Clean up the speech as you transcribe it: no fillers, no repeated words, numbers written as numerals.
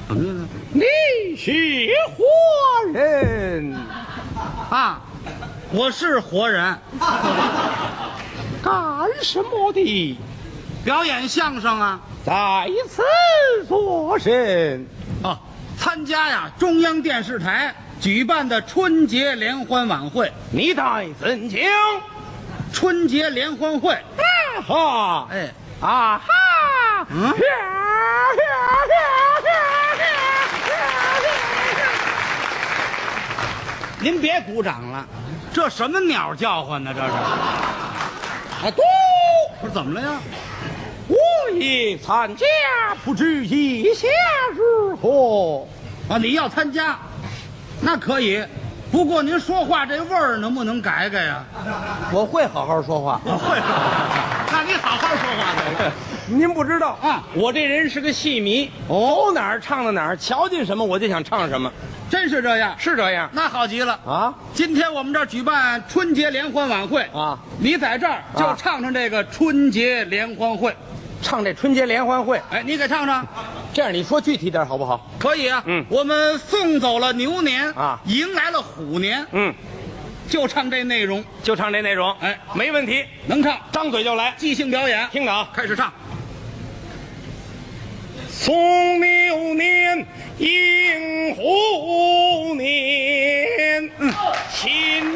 什么意思？ 你是活人啊，我是活人， 干什么的？ 表演相声啊。 在此作甚？ 哦，参加呀中央电视台举办的春节联欢晚会。 你待怎讲？ 春节联欢会。 啊哈！ 哎， 啊哈！ 嗯。您别鼓掌了，这什么鸟叫唤呢？这是。 啊，都不是怎么了呀？ 我也参加，不知意下如何？ 啊，你要参加，那可以。不过您说话这味儿能不能改改呀？ 我会好好说话。 会。那你好好说话得了。 您不知道啊， 我这人是个戏迷，走哪儿唱到哪儿，瞧见什么我就想唱什么， 真是这样？ 是这样那好极了啊！ 今天我们这儿举办春节联欢晚会啊， 你在这儿就唱唱这个春节联欢会， 唱这春节联欢会。 哎，你给唱唱。 这样你说具体点好不好？ 可以啊。我们送走了牛年啊， 迎来了虎年。就唱这内容， 就唱这内容。 哎， 没问题， 能唱， 张嘴就来， 即兴表演。 听着啊， 开始唱。 送牛年迎虎年，新